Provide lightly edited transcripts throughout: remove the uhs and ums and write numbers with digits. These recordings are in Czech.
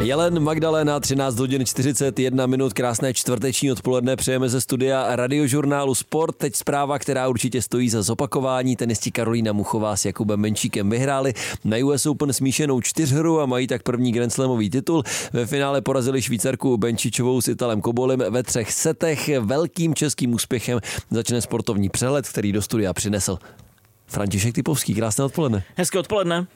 Jelen Magdalena, 13 hodin 41 minut, krásné čtvrteční odpoledne přejeme ze studia Radiožurnálu Sport. Teď zpráva, která určitě stojí za zopakování. Tenisti Karolína Muchová s Jakubem Menčíkem vyhráli na US Open smíšenou čtyřhru a mají tak první Grand Slamový titul. Ve finále porazili Švýcarku Benčičovou s Italem Kobolim ve 3 setech. Velkým českým úspěchem začne sportovní přehled, který do studia přinesl František Typovský. Krásné odpoledne. Hezké odpoledne.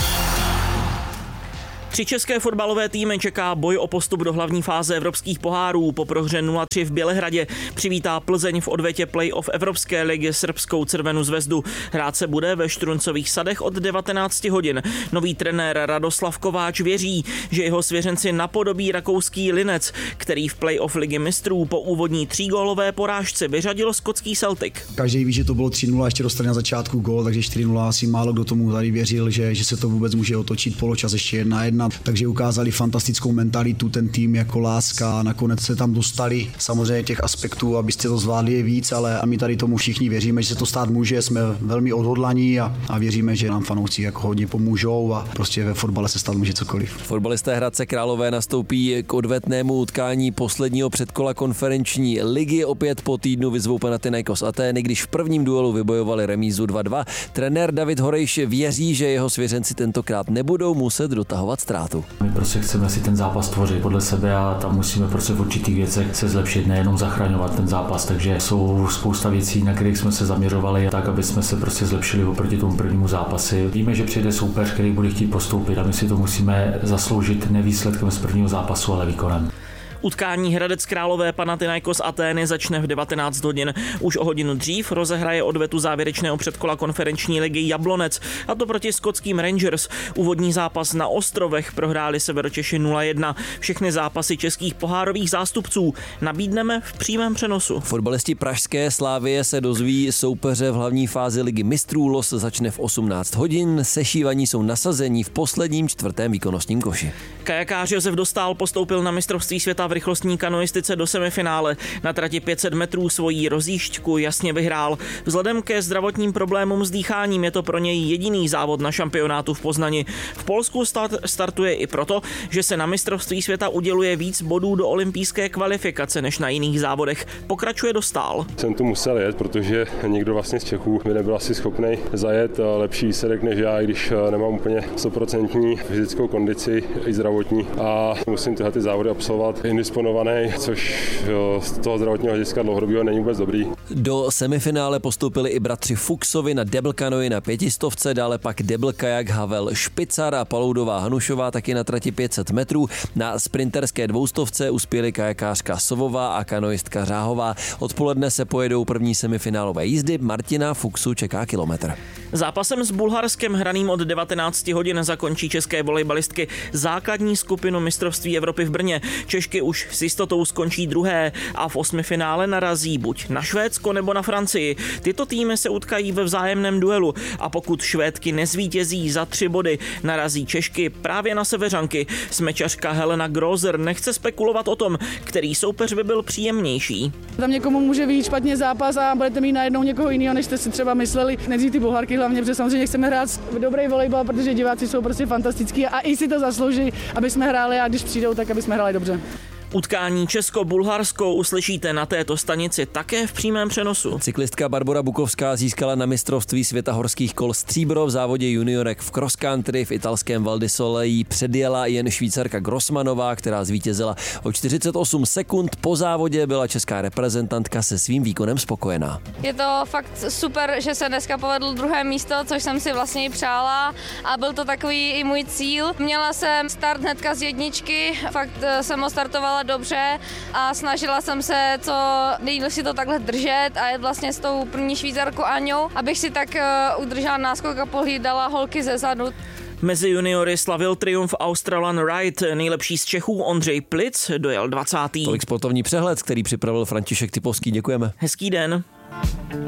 3 české fotbalové týmy čeká boj o postup do hlavní fáze evropských pohárů. Po prohře 0-3 v Bělehradě přivítá Plzeň v odvetě play-off Evropské ligy srbskou Crvenu zvezdu. Hrát se bude ve Štruncových sadech od 19 hodin. Nový trenér Radoslav Kováč věří, že jeho svěřenci napodobí rakouský Linec, který v play-off ligy mistrů po úvodní 3gólové porážce vyřadil skotský Celtic. Každý ví, že to bylo 3-0, ještě dostali na začátku gól, takže 4-0 asi málo kdo tomu tady věřil, že se to vůbec může otočit, poločas ještě 1-1. Takže ukázali fantastickou mentalitu, ten tým jako láska a nakonec se tam dostali. Samozřejmě těch aspektů, abyste to zvládli je víc, ale a my tady tomu všichni věříme, že se to stát může, jsme velmi odhodlaní a věříme, že nám fanoušci jako hodně pomůžou a prostě ve fotbale se stát může cokoliv. Fotbalisté Hradce Králové nastoupí k odvetnému utkání posledního předkola konferenční ligy. Opět po týdnu vyzvou Panathinaikos Atény, když v prvním duelu vybojovali remízu 2-2. Trenér David Horejš věří, že jeho svěřenci tentokrát nebudou muset dotahovat ztrátu. My prostě chceme si ten zápas tvořit podle sebe a tam musíme prostě v určitých věcech se zlepšit, nejenom zachraňovat ten zápas, takže jsou spousta věcí, na kterých jsme se zaměřovali tak, aby jsme se prostě zlepšili oproti tomu prvnímu zápasi. Víme, že přijde soupeř, který bude chtít postoupit a my si to musíme zasloužit ne výsledkem z prvního zápasu, ale výkonem. Utkání Hradec Králové Panathinaikos Atény začne v 19 hodin. Už o hodinu dřív rozehraje odvetu závěrečného předkola konferenční ligy Jablonec, a to proti skotským Rangers. Úvodní zápas na ostrovech prohráli Severočeši 0-1. Všechny zápasy českých pohárových zástupců nabídneme v přímém přenosu. Fotbalisti pražské Slavie se dozví soupeře v hlavní fázi ligy mistrů. Los začne v 18 hodin. Sešívaní jsou nasazení v posledním 4. výkonnostním koši. Kajakář Josef Dostál postoupil na mistrovství světa v rychlostní kanoistice do semifinále. Na trati 500 metrů svojí rozjížďku jasně vyhrál. Vzhledem ke zdravotním problémům s dýcháním je to pro něj jediný závod na šampionátu v Poznani. V Polsku startuje i proto, že se na mistrovství světa uděluje víc bodů do olympijské kvalifikace než na jiných závodech. Pokračuje Dostál. Jsem tu musel jet, protože nikdo vlastně z Čechů by nebyl asi schopný zajet lepší výsledek než já, i když nemám úplně 100% fyzickou kondici i zdravotní a musím tyhle ty závody absolvovat indisponovaný, což z toho zdravotního hlediska dlouhodobého není vůbec dobrý. Do semifinále postoupili i bratři Fuchsovi na double kanoi na 500, dále pak double kajak Havel Špicar a Paloudová Hanušová taky na trati 500 metrů. Na sprinterské 200 uspěli kajakářka Sovová a kanoistka Řáhová. Odpoledne se pojedou první semifinálové jízdy. Martina Fuchsu čeká kilometr. Zápasem s Bulharskem hraným od 19 hodin zakončí české volejbalistky základní skupinu mistrovství Evropy v Brně. Češky už s jistotou skončí druhé a v 8finále narazí buď na Švédsko nebo na Francii. Tyto týmy se utkají ve vzájemném duelu a pokud Švédky nezvítězí za 3 body, narazí Češky právě na Seveřanky. Smečařka Helena Grozer nechce spekulovat o tom, který soupeř by byl příjemnější. Tam někomu může vyjít špatně zápas a budete mít najednou někoho jiného, než jste si třeba mysleli. Nejdřív ty Bulharky hlavně, protože samozřejmě chceme hrát dobrý volejbal, protože diváci jsou prostě fantastický a i si to zaslouží, aby jsme hráli a když přijdou, tak aby jsme hráli dobře. Utkání Česko-Bulharsko uslyšíte na této stanici také v přímém přenosu. Cyklistka Barbora Bukovská získala na mistrovství světa horských kol stříbro v závodě juniorek v cross country. V italském Val di Sole jí předjela jen Švýcarka Grossmanová, která zvítězila o 48 sekund. Po závodě byla česká reprezentantka se svým výkonem spokojená. Je to fakt super, že se dneska povedlo 2. místo, což jsem si vlastně i přála a byl to takový i můj cíl. Měla jsem start hnedka z 1, fakt jsem ho startovala dobře a snažila jsem se co nejdřív si to takhle držet a jet vlastně s tou první Švýcarkou Aňou, abych si tak udržela náskok a pohlídala holky ze zadu. Mezi juniory slavil triumf Australan Wright. Nejlepší z Čechů Ondřej Plic dojel 20. Tolik sportovní přehled, který připravil František Typovský. Děkujeme. Hezký den.